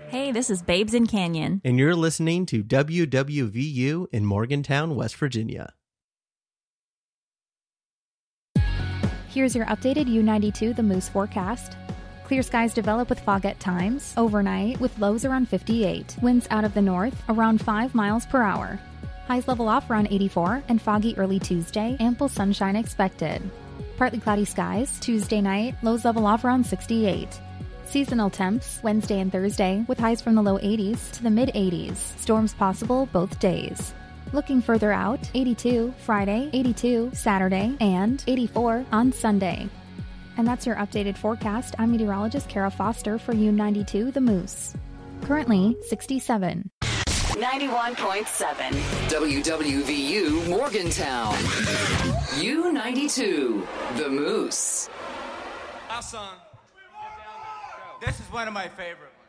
Hey, this is Babes in Canyon. And you're listening to WWVU in Morgantown, West Virginia. Here's your updated U92 The Moose forecast. Clear skies develop with fog at times, overnight with lows around 58. Winds out of the north around 5 miles per hour. Highs level off around 84 and foggy early Tuesday, ample sunshine expected. Partly cloudy skies, Tuesday night, lows level off around 68. Seasonal temps, Wednesday and Thursday, with highs from the low 80s to the mid-80s. Storms possible both days. Looking further out, 82 Friday, 82 Saturday, and 84 on Sunday. And that's your updated forecast. I'm meteorologist Kara Foster for U92 The Moose. Currently 67. 91.7 WWVU Morgantown. U92 The Moose. Our song. This is one of my favorite.